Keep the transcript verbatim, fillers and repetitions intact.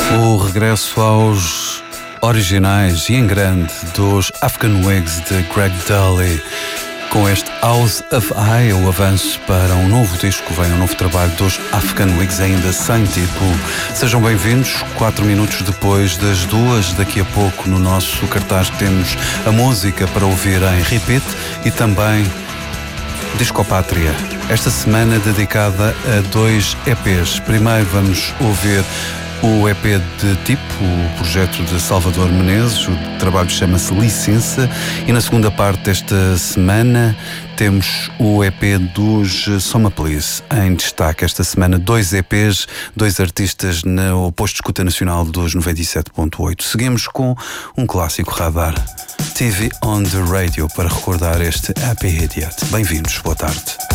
O regresso aos originais e em grande dos African Wigs de Greg Dulli. Com este House of I, o avanço para um novo disco, vem um novo trabalho dos African Wigs, ainda sem título. Sejam bem-vindos, quatro minutos depois das duas. Daqui a pouco no nosso cartaz temos a música para ouvir em repeat e também Discopátria. Esta semana dedicada a dois E Pês. Primeiro vamos ouvir o E P de Tipo, o projeto de Salvador Menezes. O trabalho chama-se Licença. E na segunda parte desta semana temos o E P dos Soma Please. Em destaque esta semana dois E Pês, dois artistas no posto de escuta nacional dos noventa e sete ponto oito. Seguimos com um clássico radar, T V on the Radio, para recordar este Happy Idiot. Bem-vindos, boa tarde.